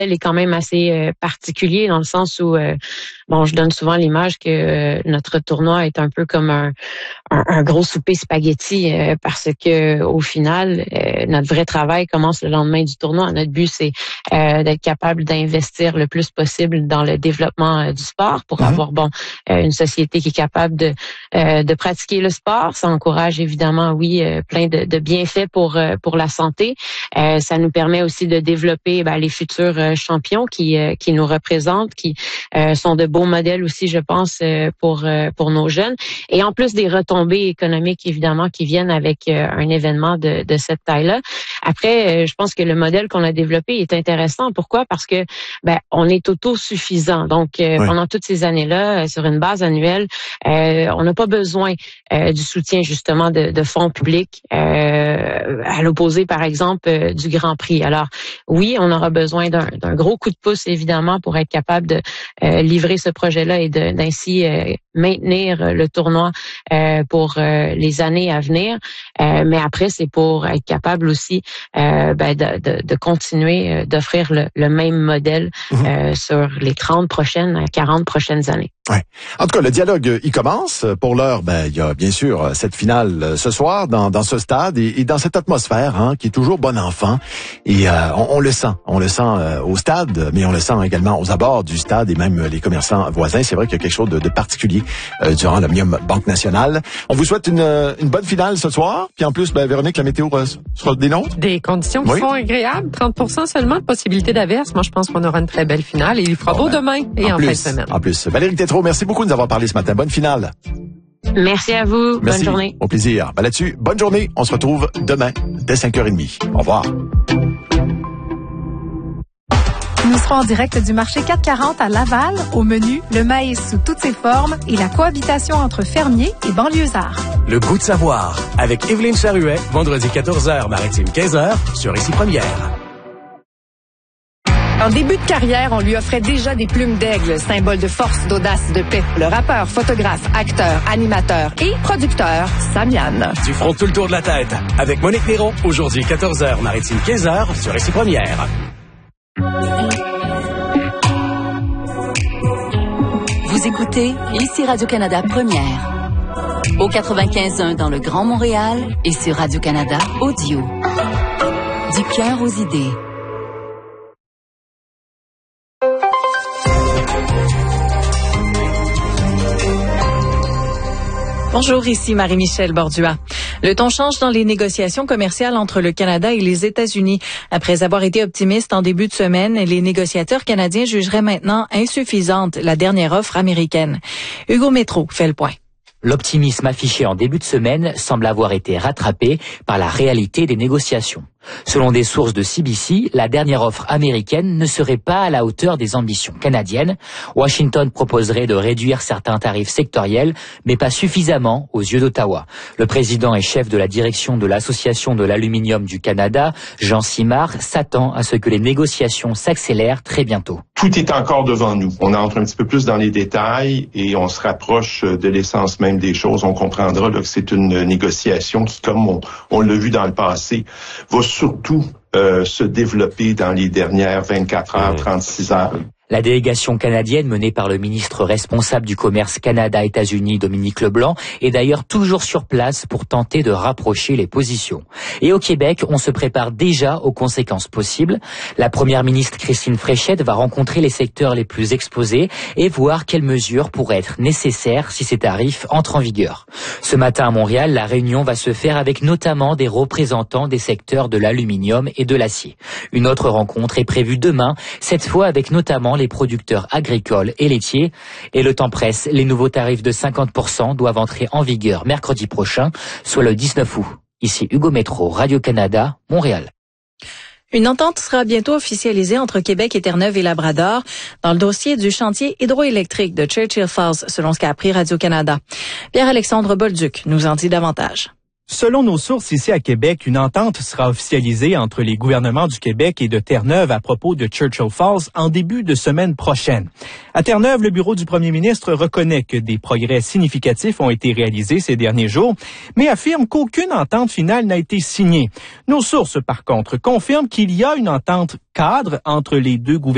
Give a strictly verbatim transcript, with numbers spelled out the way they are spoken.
est quand même assez euh, particulier dans le sens où, euh, bon, je donne souvent l'image que euh, notre tournoi est un peu comme un, un, un gros souper spaghetti euh, parce que au final, euh, notre vrai travail commence le lendemain du tournoi. Notre but, c'est euh, d'être capable d'investir le plus possible dans le développement euh, du sport pour mmh. avoir, bon, euh, une société qui est capable de euh, de pratiquer le sport. Ça encourage évidemment, oui, euh, plein de, de bienfaits pour euh, pour la santé. Euh, ça nous permet aussi de développer ben, les futurs euh, champions qui euh, qui nous représentent, qui euh, sont de beaux modèles aussi, je pense, euh, pour euh, pour nos jeunes. Et en plus des retombées économiques, évidemment, qui viennent avec euh, un événement de, de cette taille-là. Après, euh, je pense que le modèle qu'on a développé est intéressant. Pourquoi? Parce que ben on est autosuffisant. Donc, euh, oui. pendant toutes ces années-là, euh, sur une base annuelle, euh, on n'a pas besoin euh, du soutien, justement, de, de fonds publics, euh, à l'opposé, par exemple, euh, du Grand Prix. Alors, oui, on aura besoin d'un, d'un gros coup de pouce, évidemment, pour être capable de euh, livrer ce projet-là et de, d'ainsi euh, maintenir le tournoi euh, pour euh, les années à venir. Euh, mais après, c'est pour être capable aussi euh, ben, de, de, de continuer euh, d'offrir le, le même modèle mmh. euh, sur les trente prochaines, quarante prochaines années. Ouais. En tout cas, le dialogue, il commence. Pour l'heure, ben, il y a bien sûr cette finale ce soir dans, dans ce stade et, et dans cette atmosphère hein, qui est toujours bon enfant. Et euh, on, on le sent, on le sent euh, au stade, mais on le sent également aux abords du stade et même les commerçants voisins. C'est vrai qu'il y a quelque chose de, de particulier euh, durant l'Omnium Banque Nationale. On vous souhaite une, une bonne finale ce soir. Puis en plus, ben, Véronique, la météo euh, sera des nôtres. Des conditions qui oui. sont agréables. trente pour cent seulement de possibilité d'averse. Moi, je pense qu'on aura une très belle finale et il fera bon, beau ben, demain et en, en plus, fin de semaine. En plus, Valérie Tétrault, merci beaucoup de nous avoir parlé ce matin. Bonne finale. Merci à vous. Merci. Bonne journée. Au plaisir. Ben là-dessus, bonne journée. On se retrouve demain dès cinq heures trente. Au revoir. Nous serons en direct du marché quatre quarante à Laval. Au menu, le maïs sous toutes ses formes et la cohabitation entre fermiers et banlieusards. Le goût de savoir avec Evelyne Charuet, vendredi quatorze heures, maritime quinze heures, sur Ici Première. En début de carrière, on lui offrait déjà des plumes d'aigle, symbole de force, d'audace, de paix. Le rappeur, photographe, acteur, animateur et producteur, Samian. Du front tout le tour de la tête. Avec Monique Néron, aujourd'hui quatorze heures, maritime quinze heures, sur Ici Première. Vous écoutez Ici Radio-Canada Première. Au quatre-vingt-quinze un dans le Grand Montréal et sur Radio-Canada Audio. Du cœur aux idées. Bonjour, ici Marie-Michel Bordua. Le ton change dans les négociations commerciales entre le Canada et les États-Unis. Après avoir été optimistes en début de semaine, les négociateurs canadiens jugeraient maintenant insuffisante la dernière offre américaine. Hugo Métro fait le point. L'optimisme affiché en début de semaine semble avoir été rattrapé par la réalité des négociations. Selon des sources de C B C, la dernière offre américaine ne serait pas à la hauteur des ambitions canadiennes. Washington proposerait de réduire certains tarifs sectoriels, mais pas suffisamment aux yeux d'Ottawa. Le président et chef de la direction de l'Association de l'aluminium du Canada, Jean Simard, s'attend à ce que les négociations s'accélèrent très bientôt. Tout est encore devant nous. On entre un petit peu plus dans les détails et on se rapproche de l'essence même des choses. On comprendra là, que c'est une négociation qui, comme on, on l'a vu dans le passé, va surtout euh, se développer dans les dernières vingt-quatre heures, trente-six heures. La délégation canadienne menée par le ministre responsable du commerce Canada-États-Unis, Dominique Leblanc, est d'ailleurs toujours sur place pour tenter de rapprocher les positions. Et au Québec, on se prépare déjà aux conséquences possibles. La première ministre Christine Fréchette va rencontrer les secteurs les plus exposés et voir quelles mesures pourraient être nécessaires si ces tarifs entrent en vigueur. Ce matin à Montréal, la réunion va se faire avec notamment des représentants des secteurs de l'aluminium et de l'acier. Une autre rencontre est prévue demain, cette fois avec notamment les producteurs agricoles et laitiers. Et le temps presse, les nouveaux tarifs de cinquante pour cent doivent entrer en vigueur mercredi prochain, soit le dix-neuf août. Ici Hugo Métro, Radio-Canada, Montréal. Une entente sera bientôt officialisée entre Québec et Terre-Neuve et Labrador dans le dossier du chantier hydroélectrique de Churchill Falls, selon ce qu'a appris Radio-Canada. Pierre-Alexandre Bolduc nous en dit davantage. Selon nos sources ici à Québec, une entente sera officialisée entre les gouvernements du Québec et de Terre-Neuve à propos de Churchill Falls en début de semaine prochaine. À Terre-Neuve, le bureau du premier ministre reconnaît que des progrès significatifs ont été réalisés ces derniers jours, mais affirme qu'aucune entente finale n'a été signée. Nos sources, par contre, confirment qu'il y a une entente cadre entre les deux gouvernements.